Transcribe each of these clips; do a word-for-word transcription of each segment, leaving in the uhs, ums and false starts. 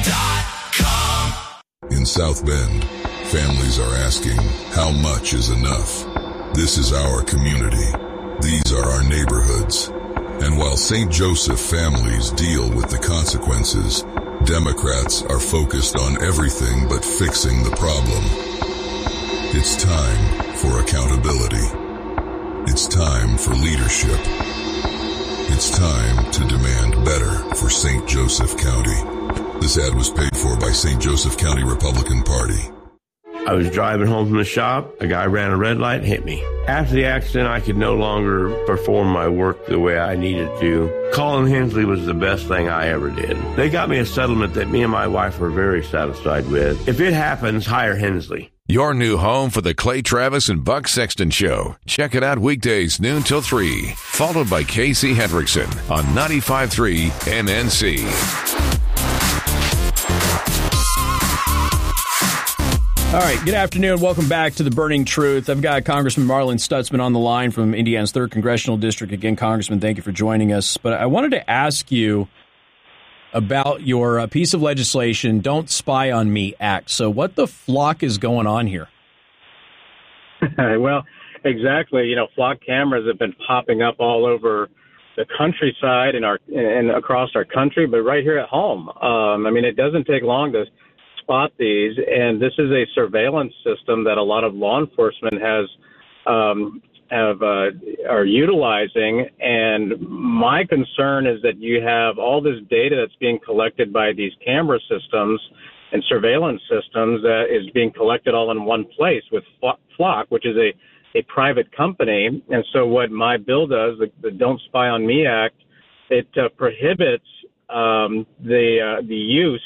dot com. In South Bend, families are asking, how much is enough? This is our community. These are our neighborhoods. And while Saint Joseph families deal with the consequences, Democrats are focused on everything but fixing the problem. It's time for accountability. It's time for leadership. It's time to demand better for Saint Joseph County. This ad was paid for by Saint Joseph County Republican Party. I was driving home from the shop. A guy ran a red light and hit me. After the accident, I could no longer perform my work the way I needed to. Calling Hensley was the best thing I ever did. They got me a settlement that me and my wife were very satisfied with. If it happens, hire Hensley. Your new home for the Clay Travis and Buck Sexton Show. Check it out weekdays noon till three. Followed by Casey Hendrickson on ninety-five point three N N C. All right, good afternoon. Welcome back to The Burning Truth. I've got Congressman Marlin Stutzman on the line from Indiana's third Congressional District. Again, Congressman, thank you for joining us. But I wanted to ask you about your uh, piece of legislation, Don't Spy on Me Act. So what the flock is going on here? Well, exactly. You know, flock cameras have been popping up all over the countryside and our and across our country, but right here at home. Um, I mean, it doesn't take long to spot these, and this is a surveillance system that a lot of law enforcement has um, have uh, are utilizing. And my concern is that you have all this data that's being collected by these camera systems and surveillance systems that is being collected all in one place with Flock, which is a, a private company. And so what my bill does, the, the Don't Spy on Me Act, it uh, prohibits um, the uh, the use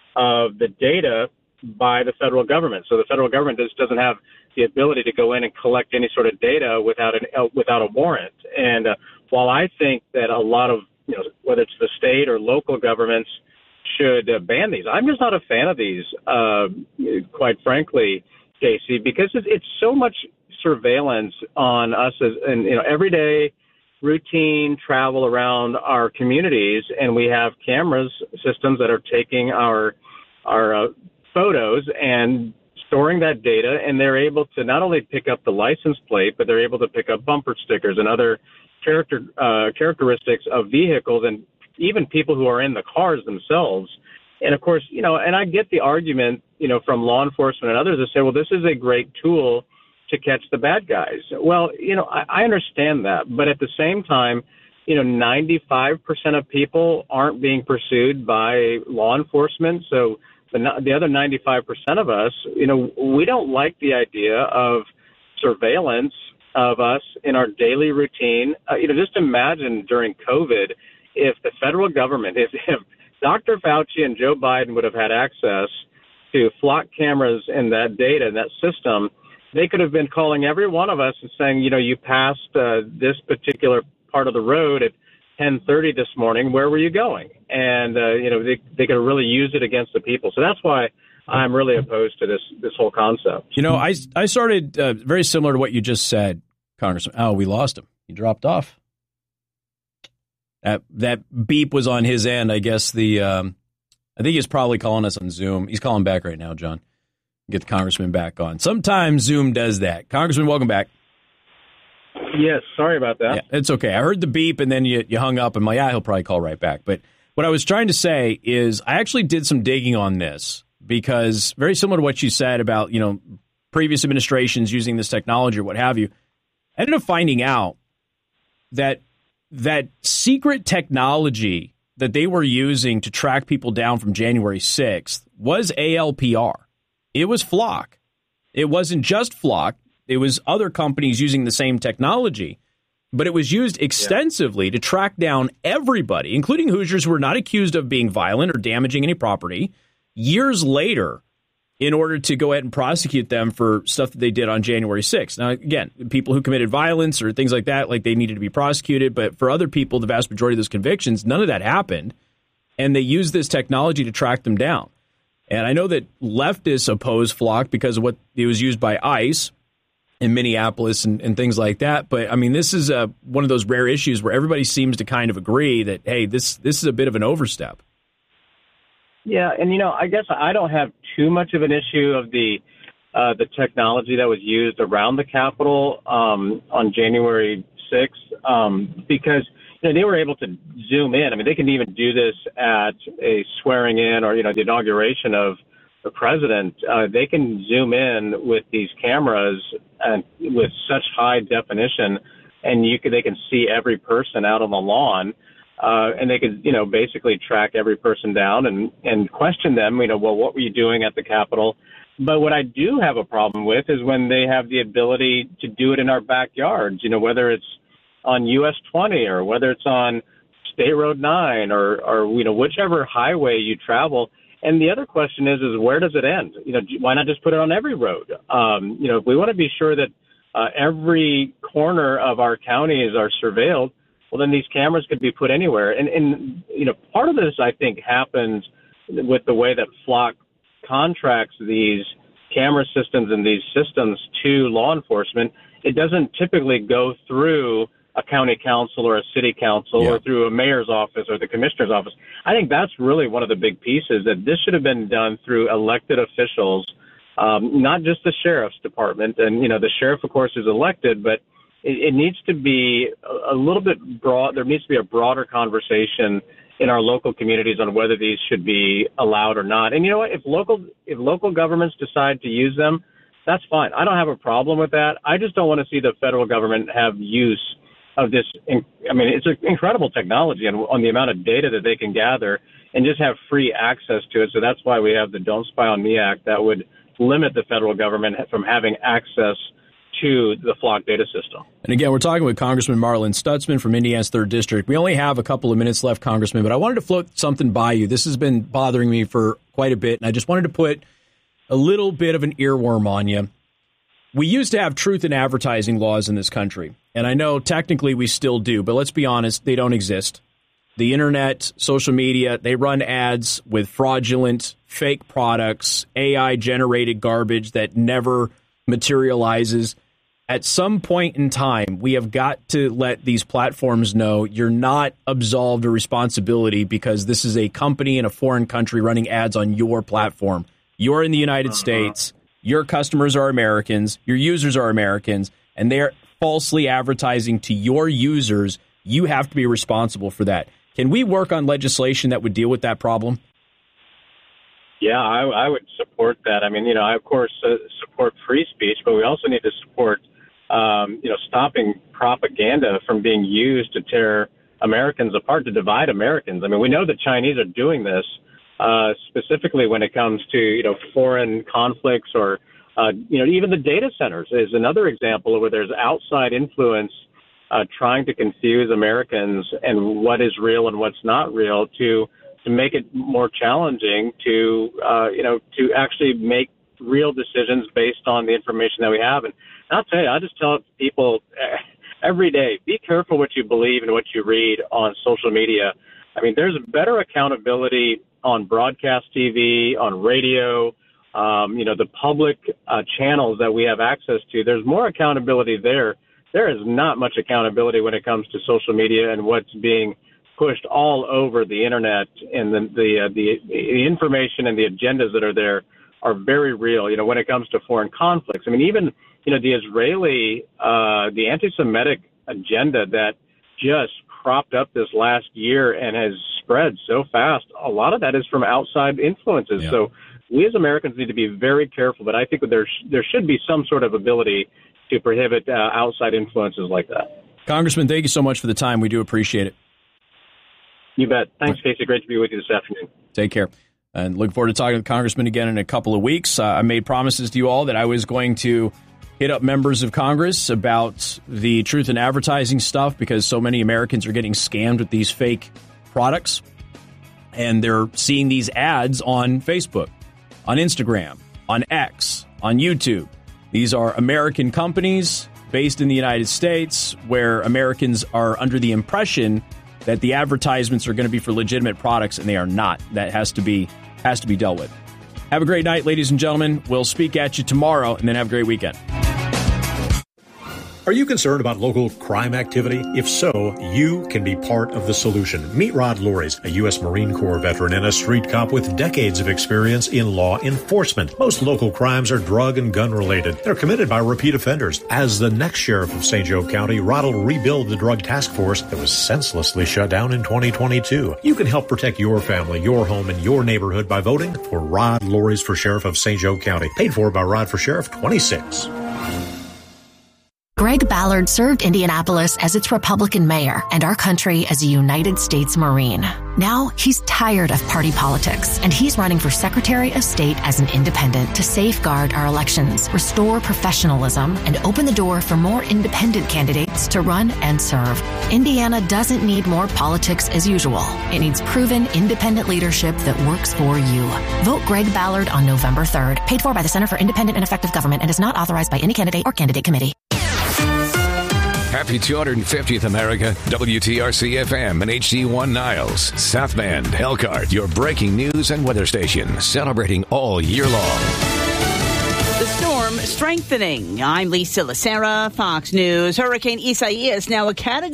of the data by the federal government. So the federal government just doesn't have the ability to go in and collect any sort of data without an uh, without a warrant. And uh, while I think that a lot of, you know, whether it's the state or local governments should uh, ban these, I'm just not a fan of these, uh, quite frankly, Casey, because it's, it's so much surveillance on us as, and you know, everyday routine travel around our communities, and we have cameras systems that are taking our our uh, photos and storing that data, and they're able to not only pick up the license plate, but they're able to pick up bumper stickers and other character uh, characteristics of vehicles and even people who are in the cars themselves. And of course, you know, and I get the argument, you know, from law enforcement and others that say, well, this is a great tool to catch the bad guys. Well, you know, I, I understand that, but at the same time, you know, ninety-five percent of people aren't being pursued by law enforcement. So the, the other ninety-five percent of us, you know, we don't like the idea of surveillance of us in our daily routine. Uh, you know, just imagine during COVID, if the federal government, if, if Doctor Fauci and Joe Biden would have had access to flock cameras and that data and that system, they could have been calling every one of us and saying, you know, you passed uh, this particular part of the road at ten thirty this morning. Where were you going? And, uh, you know, they, they could have really used it against the people. So that's why I'm really opposed to this this whole concept. You know, I, I started uh, very similar to what you just said, Congressman. Oh, we lost him. He dropped off. That, that beep was on his end. I guess the um, I think he's probably calling us on Zoom. He's calling back right now, John. Get the congressman back on. Sometimes Zoom does that. Congressman, welcome back. Yes, sorry about that. Yeah, it's okay. I heard the beep and then you, you hung up. I'm like, yeah, he'll probably call right back. But what I was trying to say is I actually did some digging on this because very similar to what you said about, you know, previous administrations using this technology or what have you, I ended up finding out that that secret technology that they were using to track people down from January sixth was A L P R. It was Flock. It wasn't just Flock. It was other companies using the same technology, but it was used extensively yeah. to track down everybody, including Hoosiers who were not accused of being violent or damaging any property, years later, in order to go ahead and prosecute them for stuff that they did on January sixth. Now, again, people who committed violence or things like that, like they needed to be prosecuted, but for other people, the vast majority of those convictions, none of that happened, and they used this technology to track them down. And I know that leftists oppose Flock because of what it was used by ICE in Minneapolis and, and things like that. But, I mean, this is uh, one of those rare issues where everybody seems to kind of agree that, hey, this this is a bit of an overstep. Yeah, and, you know, I guess I don't have too much of an issue of the uh, the technology that was used around the Capitol um, on January sixth um, because, you know, they were able to zoom in. I mean, they can even do this at a swearing in or, you know, the inauguration of the president. Uh, they can zoom in with these cameras and with such high definition, and you can, they can see every person out on the lawn. Uh, and they could, you know, basically track every person down and, and question them, you know, well, what were you doing at the Capitol? But what I do have a problem with is when they have the ability to do it in our backyards, you know, whether it's on U S twenty or whether it's on State Road nine or, or, you know, whichever highway you travel. And the other question is, is where does it end? You know, why not just put it on every road? Um, you know, if we want to be sure that uh, every corner of our counties are surveilled, well, then these cameras could be put anywhere. And, and, you know, part of this, I think, happens with the way that Flock contracts these camera systems and these systems to law enforcement. It doesn't typically go through a county council or a city council yeah. or through a mayor's office or the commissioner's office. I think that's really one of the big pieces, that this should have been done through elected officials, um, not just the sheriff's department. And, you know, the sheriff, of course, is elected, but it, it needs to be a, a little bit broad. There needs to be a broader conversation in our local communities on whether these should be allowed or not. And you know what? If local if local governments decide to use them, that's fine. I don't have a problem with that. I just don't want to see the federal government have use of this. I mean, it's an incredible technology and on the amount of data that they can gather and just have free access to it. So that's why we have the Don't Spy on Me Act that would limit the federal government from having access to the Flock data system. And again, we're talking with Congressman Marlin Stutzman from Indiana's third District. We only have a couple of minutes left, Congressman, but I wanted to float something by you. This has been bothering me for quite a bit, and I just wanted to put a little bit of an earworm on you. We used to have truth in advertising laws in this country, and I know technically we still do, but let's be honest, they don't exist. The internet, social media, they run ads with fraudulent, fake products, A I-generated garbage that never materializes. At some point in time, we have got to let these platforms know you're not absolved of responsibility because this is a company in a foreign country running ads on your platform. You're in the United uh-huh. States. Your customers are Americans. Your users are Americans, and they're falsely advertising to your users. You have to be responsible for that. Can we work on legislation that would deal with that problem? Yeah, I, I would support that. I mean, you know, I, of course, uh, support free speech, but we also need to support, um, you know, stopping propaganda from being used to tear Americans apart, to divide Americans. I mean, we know the Chinese are doing this uh, specifically when it comes to, you know, foreign conflicts or, uh, you know, even the data centers is another example where there's outside influence uh, trying to confuse Americans and what is real and what's not real to to make it more challenging to, uh, you know, to actually make real decisions based on the information that we have. And I'll tell you, I just tell people every day, be careful what you believe and what you read on social media. I mean, there's better accountability on broadcast T V, on radio, um, you know, the public uh, channels that we have access to. There's more accountability there. There is not much accountability when it comes to social media and what's being pushed all over the internet, and the the, uh, the the information and the agendas that are there are very real. You know, when it comes to foreign conflicts, I mean, even you know the Israeli, uh, the anti-Semitic agenda that just cropped up this last year and has spread so fast. A lot of that is from outside influences. Yeah. So we as Americans need to be very careful. But I think that there sh- there should be some sort of ability to prohibit uh, outside influences like that. Congressman, thank you so much for the time. We do appreciate it. You bet. Thanks, Casey. Great to be with you this afternoon. Take care. And looking forward to talking to the Congressman again in a couple of weeks. Uh, I made promises to you all that I was going to hit up members of Congress about the truth in advertising stuff because so many Americans are getting scammed with these fake products. And they're seeing these ads on Facebook, on Instagram, on X, on YouTube. These are American companies based in the United States where Americans are under the impression that the advertisements are going to be for legitimate products, and they are not. That has to be has to be dealt with. Have a great night, ladies and gentlemen. We'll speak at you tomorrow, and then have a great weekend. Are you concerned about local crime activity? If so, you can be part of the solution. Meet Rod Loris, a U S Marine Corps veteran and a street cop with decades of experience in law enforcement. Most local crimes are drug and gun related. They're committed by repeat offenders. As the next sheriff of Saint Joe County, Rod will rebuild the drug task force that was senselessly shut down in twenty twenty-two. You can help protect your family, your home, and your neighborhood by voting for Rod Loris for Sheriff of Saint Joe County. Paid for by Rod for Sheriff twenty-six. Greg Ballard served Indianapolis as its Republican mayor and our country as a United States Marine. Now he's tired of party politics, and he's running for Secretary of State as an independent to safeguard our elections, restore professionalism, and open the door for more independent candidates to run and serve. Indiana doesn't need more politics as usual. It needs proven independent leadership that works for you. Vote Greg Ballard on November third. Paid for by the Center for Independent and Effective Government and is not authorized by any candidate or candidate committee. Happy two hundred fiftieth, America. W T R C F M and H D one Niles. South Bend, Elkhart, your breaking news and weather station. Celebrating all year long. The storm strengthening. I'm Lisa Lacera, Fox News. Hurricane Isaias, now a category